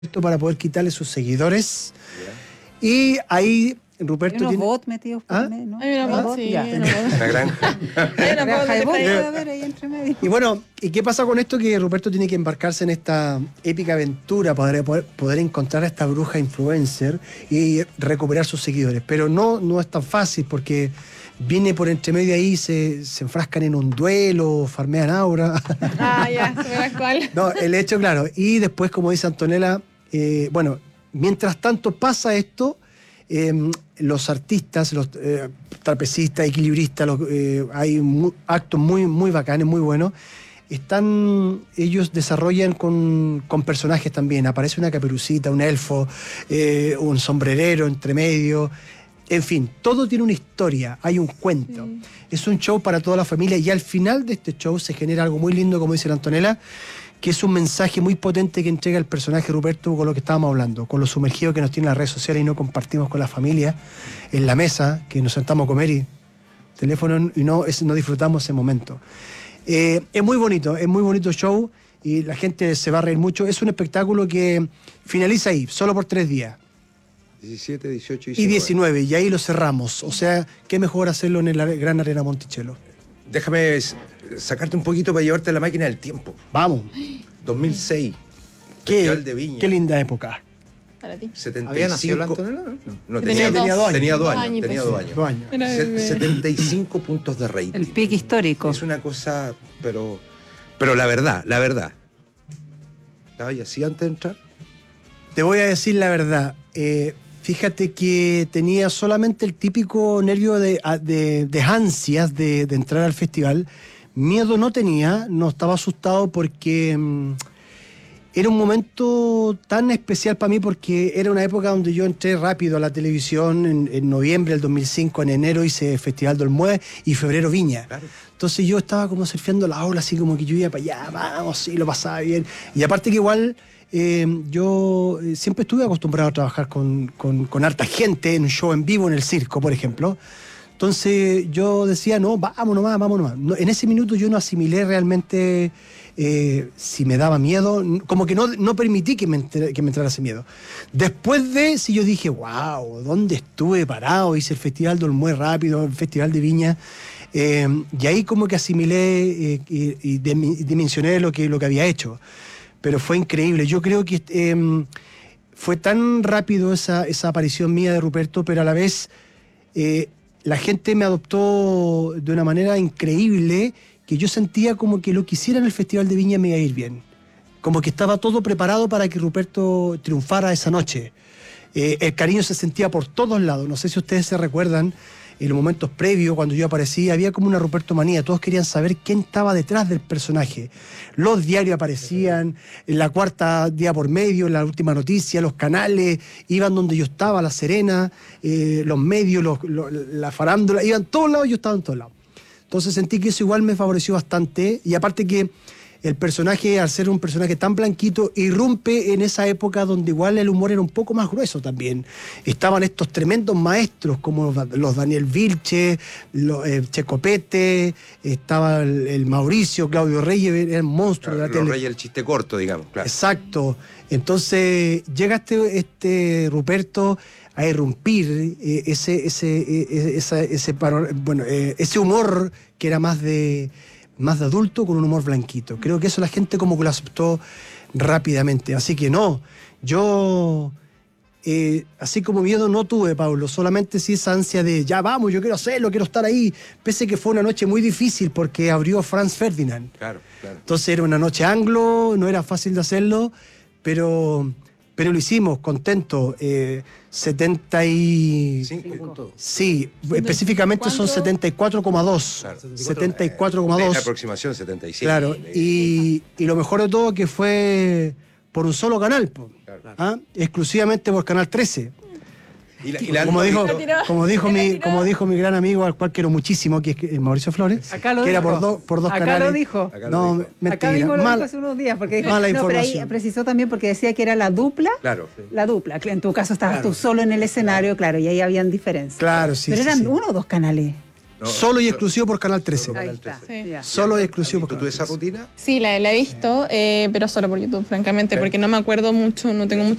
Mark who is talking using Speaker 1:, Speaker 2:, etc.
Speaker 1: para poder quitarle sus seguidores. Y ahí Ruperto
Speaker 2: hay unos
Speaker 1: tiene...
Speaker 2: bots metidos por medio, ¿no?
Speaker 3: Hay una bot, sí.
Speaker 2: Ya.
Speaker 3: Hay una bot.
Speaker 4: La granja.
Speaker 3: Hay una bot
Speaker 2: Granja de
Speaker 3: de
Speaker 2: bots
Speaker 3: Facebook.
Speaker 2: puede haber ahí entre medio.
Speaker 1: Y bueno, ¿y qué pasa con esto? Que Ruperto tiene que embarcarse en esta épica aventura para poder encontrar a esta bruja influencer y recuperar sus seguidores. Pero no es tan fácil porque viene por entre medio ahí, se enfrascan en un duelo, farmean aura.
Speaker 3: Ah, ya, se verá cuál.
Speaker 1: No, el hecho, claro. Y después, como dice Antonella, bueno, mientras tanto pasa esto, los artistas, los trapecistas, equilibristas, hay actos muy bacanes, muy buenos. Ellos desarrollan con personajes también. Aparece una caperucita, un elfo, un sombrerero entre medio. En fin, todo tiene una historia, hay un cuento. Sí. Es un show para toda la familia y al final de este show se genera algo muy lindo, como dice la Antonella, que es un mensaje muy potente que entrega el personaje Ruperto con lo que estábamos hablando, con lo sumergido que nos tiene las redes sociales y no compartimos con la familia en la mesa, que nos sentamos a comer y teléfono y no disfrutamos ese momento. Es muy bonito show y la gente se va a reír mucho. Es un espectáculo que finaliza ahí, solo por 3 días.
Speaker 4: 17, 18
Speaker 1: y 19, y ahí lo cerramos. O sea, qué mejor hacerlo en la Gran Arena Monticello.
Speaker 4: Déjame sacarte un poquito para llevarte a la máquina del tiempo.
Speaker 1: Vamos.
Speaker 4: 2006. Festival de Viña.
Speaker 1: Qué linda época.
Speaker 3: Para ti.
Speaker 4: 75.
Speaker 5: ¿Había nacido la Antonella?
Speaker 4: No,
Speaker 3: Tenía
Speaker 1: 2 años.
Speaker 4: Tenía 2
Speaker 3: 2
Speaker 4: años. Tenía 2 años.
Speaker 1: 2 años.
Speaker 4: 75 puntos de rating.
Speaker 2: El pic histórico.
Speaker 4: Es una cosa, pero la verdad. ¿Estaba ahí así antes de entrar?
Speaker 1: Te voy a decir la verdad. Fíjate que tenía solamente el típico nervio de ansias de entrar al festival. Miedo no tenía, no estaba asustado porque era un momento tan especial para mí porque era una época donde yo entré rápido a la televisión en noviembre del 2005, en enero hice Festival de Olmué y febrero Viña. Claro. Entonces yo estaba como surfeando la ola, así como que yo iba para allá, vamos, sí, lo pasaba bien. Y aparte que igual... yo siempre estuve acostumbrado a trabajar con harta gente en un show en vivo en el circo, por ejemplo. Entonces yo decía, no, vamos nomás. No, en ese minuto yo no asimilé realmente si me daba miedo, como que no permití que me entrara ese miedo. Después sí yo dije, wow, ¿dónde estuve parado? Hice el Festival de Olmué rápido, el Festival de Viña. Y ahí como que asimilé y dimensioné lo que había hecho. Pero fue increíble. Yo creo que fue tan rápido esa aparición mía de Ruperto, pero a la vez la gente me adoptó de una manera increíble que yo sentía como que lo que hiciera en el Festival de Viña me iba a ir bien. Como que estaba todo preparado para que Ruperto triunfara esa noche. El cariño se sentía por todos lados. No sé si ustedes se recuerdan, en los momentos previos, cuando yo aparecí, había como una Ruperto manía. Todos querían saber quién estaba detrás del personaje. Los diarios aparecían, en la cuarta día por medio, en la última noticia, los canales, iban donde yo estaba, La Serena, los medios, la farándula, iban a todos lados, yo estaba en todos lados. Entonces sentí que eso igual me favoreció bastante, y aparte que el personaje, al ser un personaje tan blanquito, irrumpe en esa época donde igual el humor era un poco más grueso también. Estaban estos tremendos maestros como los Daniel Vilche, Checopete, estaba el Mauricio, Claudio Reyes, era el monstruo de la tele.
Speaker 4: Reyes, el chiste corto, digamos. Claro.
Speaker 1: Exacto. Entonces llega este Ruperto a irrumpir ese humor que era más de adulto con un humor blanquito. Creo que eso la gente como que lo aceptó rápidamente. Así que no, yo así como miedo no tuve, Pablo, solamente sí esa ansia de ya vamos, yo quiero hacerlo, quiero estar ahí, pese que fue una noche muy difícil porque abrió Franz Ferdinand.
Speaker 4: Claro.
Speaker 1: Entonces era una noche anglo, no era fácil de hacerlo, pero lo hicimos, contento. 75 puntos. Sí, específicamente son 74,2. Claro, 74,2.
Speaker 4: La aproximación 77.
Speaker 1: Claro, y lo mejor de todo que fue por un solo canal, claro. Exclusivamente por Canal 13. Como dijo mi gran amigo, al cual quiero muchísimo, que es Mauricio Flores,
Speaker 2: acá lo
Speaker 1: que
Speaker 2: dijo.
Speaker 1: era por dos
Speaker 2: acá
Speaker 1: canales.
Speaker 2: Lo dijo.
Speaker 1: No, mentira.
Speaker 2: Acá mismo lo dijo hace unos días, porque dijo,
Speaker 1: mala
Speaker 2: no, pero
Speaker 1: información.
Speaker 2: ahí precisó también porque decía que era la dupla.
Speaker 4: Claro.
Speaker 2: La dupla, que en tu caso estabas tú solo en el escenario, claro, y ahí habían diferencias.
Speaker 1: Claro, sí.
Speaker 2: Pero
Speaker 1: sí,
Speaker 2: eran
Speaker 1: sí.
Speaker 2: 1 o 2 canales.
Speaker 4: No,
Speaker 1: Solo y exclusivo por Canal 13.
Speaker 2: Ahí está.
Speaker 3: Sí.
Speaker 2: Ya.
Speaker 1: Solo y exclusivo por
Speaker 4: ¿Tú
Speaker 1: Canal
Speaker 4: esa
Speaker 1: 13.
Speaker 4: rutina?
Speaker 3: Sí, la he visto, pero solo por YouTube, francamente, porque no me acuerdo mucho, no tengo mucho